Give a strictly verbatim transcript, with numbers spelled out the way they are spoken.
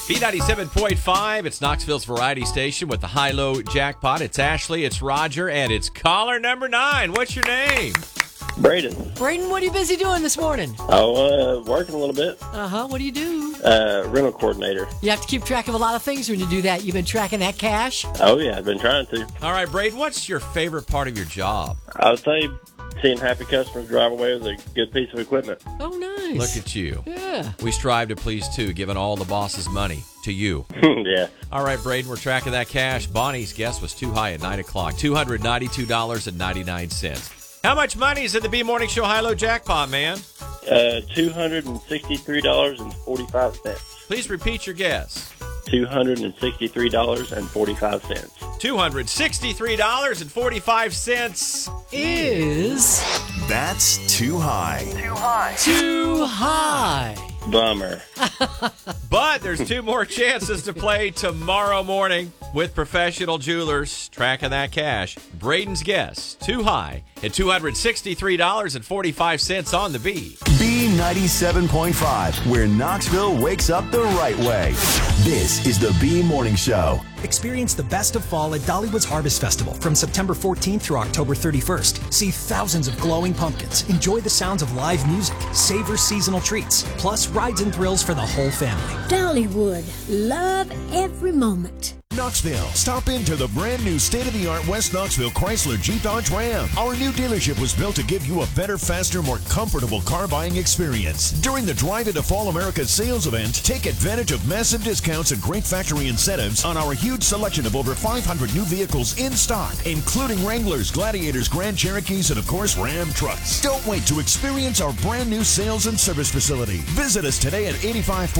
B ninety-seven point five, it's Knoxville's variety station with the high-low jackpot. It's Ashley, it's Roger, and it's caller number nine. What's your name? Braden. Braden, what are you busy doing this morning? Oh, uh, working a little bit. Uh-huh, what do you do? Uh, rental coordinator. You have to keep track of a lot of things when you do that. You've been tracking that cash? Oh, yeah, I've been trying to. All right, Braden, what's your favorite part of your job? I would say seeing happy customers drive away with a good piece of equipment. Oh, nice. Look at you. Yeah. We strive to please, too, giving all the bosses money to you. Yeah. All right, Braden, we're tracking that cash. Bonnie's guess was too high at nine o'clock, two hundred ninety-two dollars and ninety-nine cents. How much money is in the B Morning Show high-low jackpot, man? Uh, two hundred sixty-three dollars and forty-five cents. Please repeat your guess. two hundred sixty-three dollars and forty-five cents. two hundred sixty-three dollars and forty-five cents Is That's too high. Too high. too high. Bummer. But there's two more chances to play tomorrow morning with Professional Jewelers. Tracking that cash. Braden's guess, too high at two hundred sixty-three dollars and forty-five cents on the B. B ninety-seven point five, where Knoxville wakes up the right way. This is the B Morning Show. Experience the best of fall at Dollywood's Harvest Festival from September fourteenth through October thirty-first. See thousands of glowing pumpkins, enjoy the sounds of live music, savor seasonal treats, plus rides and thrills for the whole family. Dollywood. Love every moment. Knoxville. Stop into the brand new state-of-the-art West Knoxville Chrysler Jeep Dodge Ram. Our new dealership was built to give you a better, faster, more comfortable car buying experience. During the Drive Into Fall America sales event, take advantage of massive discounts and great factory incentives on our huge selection of over five hundred new vehicles in stock, including Wranglers, Gladiators, Grand Cherokees, and of course Ram trucks. Don't wait to experience our brand new sales and service facility. Visit us today at eighty-five